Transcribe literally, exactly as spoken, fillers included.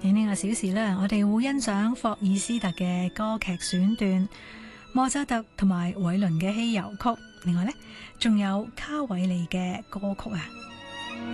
喺呢個小時呢，我哋會欣賞霍爾斯特嘅歌劇選段、莫扎特同埋韋倫嘅《希遊曲》，另外呢，仲有卡韋利嘅歌曲啊。